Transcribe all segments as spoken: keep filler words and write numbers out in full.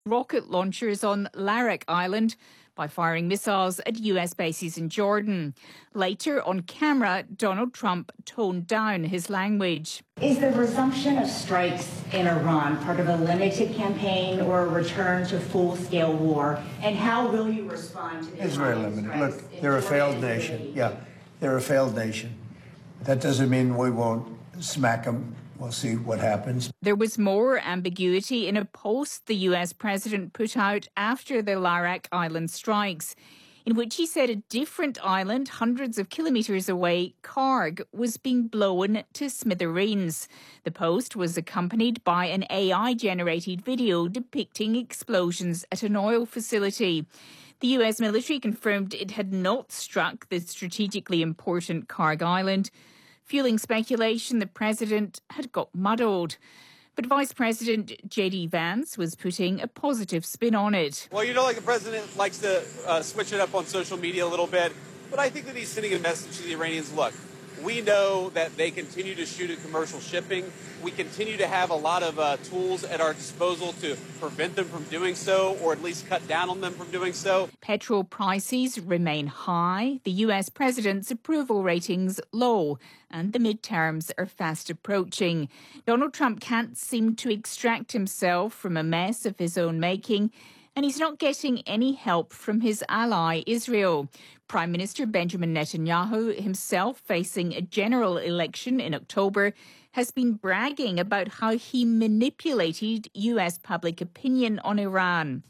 rocket launchers on Larak Island by firing missiles at U S bases in Jordan. Later, on camera, Donald Trump toned down his language. Is the resumption of strikes in Iran part of a limited campaign or a return to full-scale war? And how will you respond to this? It's very limited. Look, they're a failed nation. Yeah, they're a failed nation. That doesn't mean we won't smack them. We'll see what happens. There was more ambiguity in a post the U S president put out after the Larak Island strikes, in which he said a different island hundreds of kilometres away, Karg, was being blown to smithereens. The post was accompanied by an A I-generated video depicting explosions at an oil facility. The U S military confirmed it had not struck the strategically important Karg Island, fueling speculation the president had got muddled. But Vice President J D Vance was putting a positive spin on it. Well, you know, like the president likes to uh, switch it up on social media a little bit, but I think that he's sending a message to the Iranians. Look, we know that they continue to shoot at commercial shipping. We continue to have a lot of uh, tools at our disposal to prevent them from doing so, or at least cut down on them from doing so. Petrol prices remain high, the U S president's approval ratings low, and the midterms are fast approaching. Donald Trump can't seem to extract himself from a mess of his own making, and he's not getting any help from his ally, Israel. Prime Minister Benjamin Netanyahu, himself facing a general election in October, has been bragging about how he manipulated U S public opinion on Iran.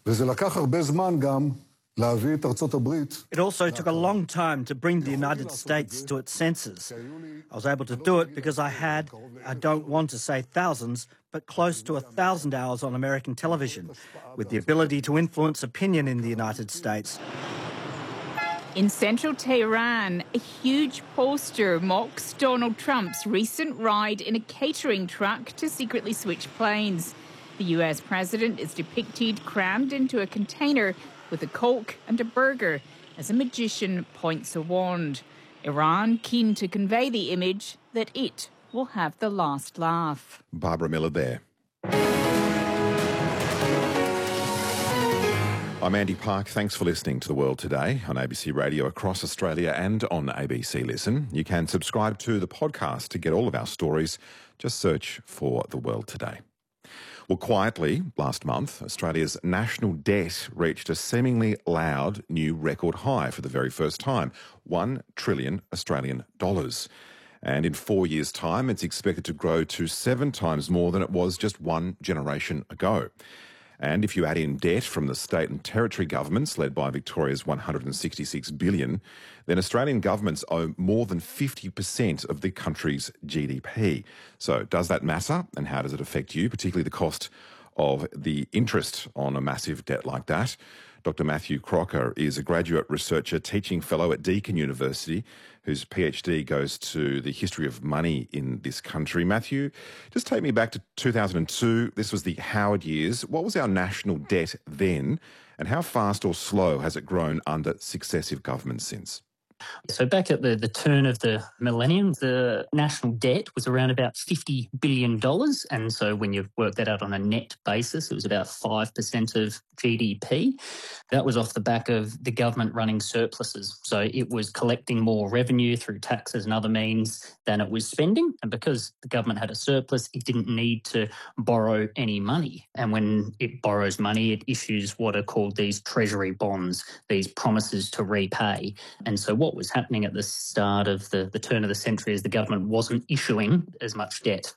It also took a long time to bring the United States to its senses. I was able to do it because I had, I don't want to say thousands, but close to a thousand hours on American television, with the ability to influence opinion in the United States. In central Tehran, a huge poster mocks Donald Trump's recent ride in a catering truck to secretly switch planes. The U S president is depicted crammed into a container with a Coke and a burger as a magician points a wand. Iran keen to convey the image that it will have the last laugh. Barbara Miller there. I'm Andy Park. Thanks for listening to The World Today on A B C Radio across Australia and on A B C Listen. You can subscribe to the podcast to get all of our stories. Just search for The World Today. Well, quietly, last month, Australia's national debt reached a seemingly loud new record high for the very first time, one trillion Australian dollars. And in four years' time, it's expected to grow to seven times more than it was just one generation ago. And if you add in debt from the state and territory governments, led by Victoria's one hundred sixty-six billion dollars, then Australian governments owe more than fifty percent of the country's G D P. So does that matter, and how does it affect you, particularly the cost of the interest on a massive debt like that? Doctor Matthew Crocker is a graduate researcher, teaching fellow at Deakin University, whose PhD goes to the history of money in this country. Matthew, just take me back to two thousand two. This was the Howard years. What was our national debt then, and how fast or slow has it grown under successive governments since? So back at the, the turn of the millennium, the national debt was around about fifty billion dollars. And so when you work that out on a net basis, it was about five percent of G D P. That was off the back of the government running surpluses. So it was collecting more revenue through taxes and other means than it was spending. And because the government had a surplus, it didn't need to borrow any money. And when it borrows money, it issues what are called these treasury bonds, these promises to repay. And so what was happening at the start of the, the turn of the century is the government wasn't issuing as much debt.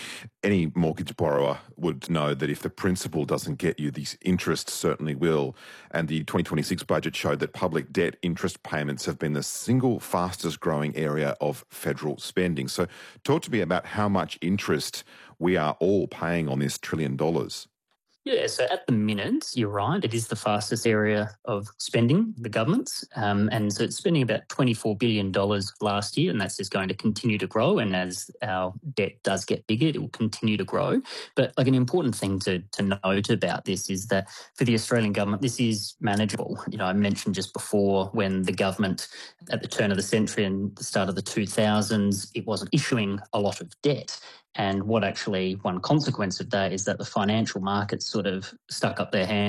Any mortgage borrower would know that if the principal doesn't get you, the interest certainly will. And the twenty twenty-six budget showed that public debt interest payments have been the single fastest growing area of federal spending. So talk to me about how much interest we are all paying on this trillion dollars. Yeah, so at the minute, you're right, it is the fastest area of spending, the government's. Um, and so it's spending about twenty-four billion dollars last year, and that's just going to continue to grow. And as our debt does get bigger, it will continue to grow. But like an important thing to, to note about this is that for the Australian government, this is manageable. You know, I mentioned just before when the government at the turn of the century and the start of the two thousands, it wasn't issuing a lot of debt. And what actually, one consequence of that is that the financial markets sort of stuck up their hands